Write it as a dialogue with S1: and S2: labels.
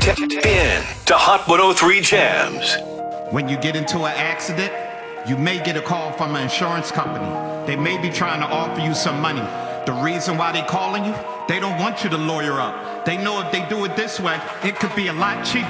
S1: Tap in to Hot 103 Jams.
S2: When you get into an accident, you may get a call from an insurance company. They may be trying to offer you some money. The reason why they're calling you, they don't want you to lawyer up. They know if they do it this way, it could be a lot cheaper.